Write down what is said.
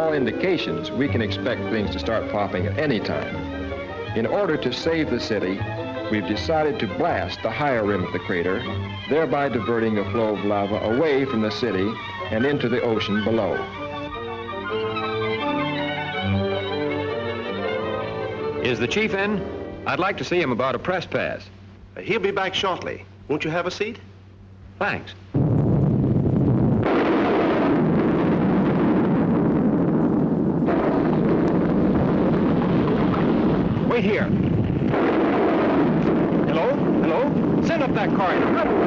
all indications, we can expect things to start popping at any time. In order to save the city, we've decided to blast the higher rim of the crater, thereby diverting the flow of lava away from the city and into the ocean below. Is the chief in? I'd like to see him about a press pass. He'll be back shortly. Won't you have a seat? Thanks. Wait here. Hello? Hello? Send up that corridor.